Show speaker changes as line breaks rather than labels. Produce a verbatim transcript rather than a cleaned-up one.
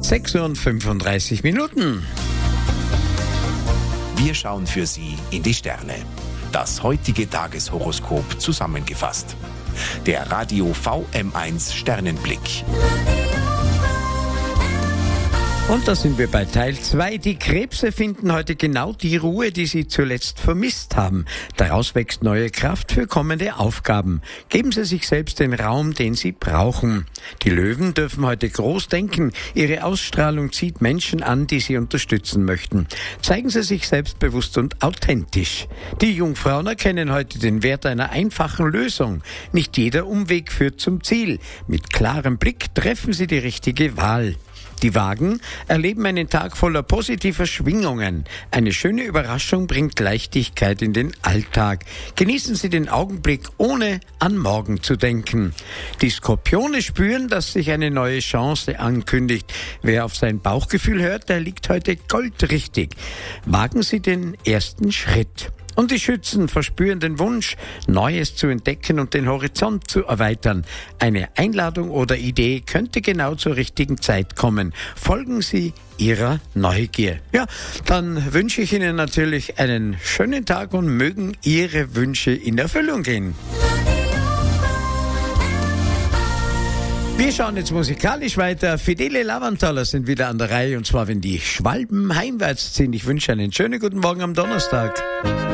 sechs Uhr und fünfunddreißig Minuten.
Wir schauen für Sie in die Sterne. Das heutige Tageshoroskop zusammengefasst. Der Radio V M eins Sternenblick.
Und da sind wir bei Teil zwei. Die Krebse finden heute genau die Ruhe, die sie zuletzt vermisst haben. Daraus wächst neue Kraft für kommende Aufgaben. Geben Sie sich selbst den Raum, den Sie brauchen. Die Löwen dürfen heute groß denken. Ihre Ausstrahlung zieht Menschen an, die Sie unterstützen möchten. Zeigen Sie sich selbstbewusst und authentisch. Die Jungfrauen erkennen heute den Wert einer einfachen Lösung. Nicht jeder Umweg führt zum Ziel. Mit klarem Blick treffen Sie die richtige Wahl. Die Wagen erleben einen Tag voller positiver Schwingungen. Eine schöne Überraschung bringt Leichtigkeit in den Alltag. Genießen Sie den Augenblick, ohne an morgen zu denken. Die Skorpione spüren, dass sich eine neue Chance ankündigt. Wer auf sein Bauchgefühl hört, der liegt heute goldrichtig. Wagen Sie den ersten Schritt. Und die Schützen verspüren den Wunsch, Neues zu entdecken und den Horizont zu erweitern. Eine Einladung oder Idee könnte genau zur richtigen Zeit kommen. Folgen Sie Ihrer Neugier. Ja, dann wünsche ich Ihnen natürlich einen schönen Tag und mögen Ihre Wünsche in Erfüllung gehen. Wir schauen jetzt musikalisch weiter. Fidele Lavantaler sind wieder an der Reihe, und zwar wenn die Schwalben heimwärts ziehen. Ich wünsche einen schönen guten Morgen am Donnerstag.